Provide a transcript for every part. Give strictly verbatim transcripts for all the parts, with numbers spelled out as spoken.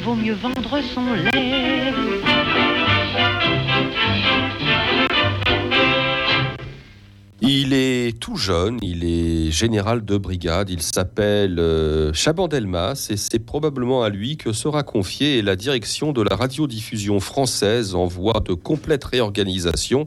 vaut mieux vendre son lait. Il est tout jeune, il est général de brigade, il s'appelle euh, Chaban-Delmas et c'est probablement à lui que sera confiée la direction de la radiodiffusion française en voie de complète réorganisation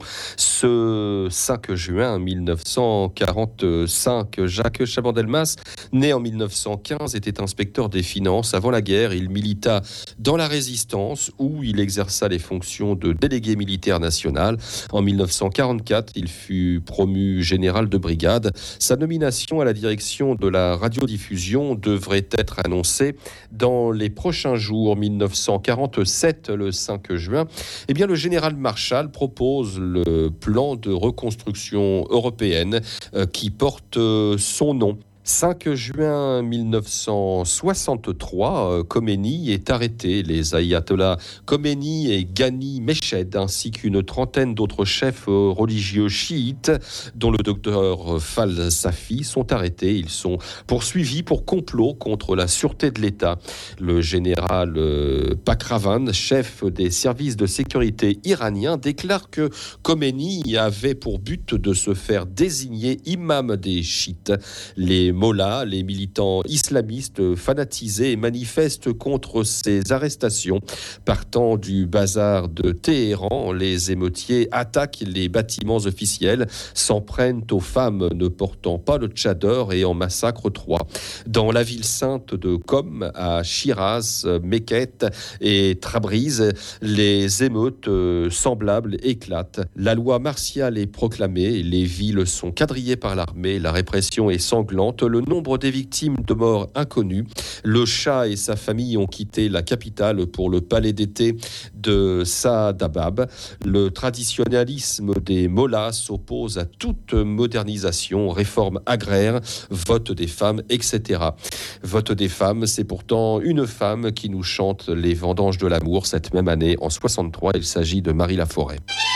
ce cinq juin mille neuf cent quarante-cinq. Jacques Chaban-Delmas, né en mille neuf cent quinze, était inspecteur des finances. Avant la guerre, il milita dans la Résistance où il exerça les fonctions de délégué militaire national. En mille neuf cent quarante-quatre, il fut promu général de brigade. Sa nomination à la direction de la radiodiffusion devrait être annoncée dans les prochains jours. mille neuf cent quarante-sept, le cinq juin, eh bien, le général Marshall propose le plan de reconstruction européenne euh, qui porte euh, son nom. cinq juin mille neuf cent soixante-trois, Khomeini est arrêté. Les ayatollahs Khomeini et Ghani Meshed, ainsi qu'une trentaine d'autres chefs religieux chiites, dont le docteur Falsafi, sont arrêtés. Ils sont poursuivis pour complot contre la sûreté de l'État. Le général Pakravan, chef des services de sécurité iraniens, déclare que Khomeini avait pour but de se faire désigner imam des chiites. Les mollahs, les militants islamistes fanatisés, manifestent contre ces arrestations. Partant du bazar de Téhéran, les émeutiers attaquent les bâtiments officiels, s'en prennent aux femmes ne portant pas le tchador et en massacrent trois. Dans la ville sainte de Qom, à Shiraz, Mekhet et Tabriz, les émeutes semblables éclatent. La loi martiale est proclamée, les villes sont quadrillées par l'armée, la répression est sanglante. Le nombre des victimes demeure inconnu. Le Shah et sa famille ont quitté la capitale pour le palais d'été de Saadabad. Le traditionnalisme des mollahs s'oppose à toute modernisation, réforme agraire, vote des femmes, et cetera. Vote des femmes, c'est pourtant une femme qui nous chante les vendanges de l'amour cette même année, en soixante-trois. Il s'agit de Marie Laforêt.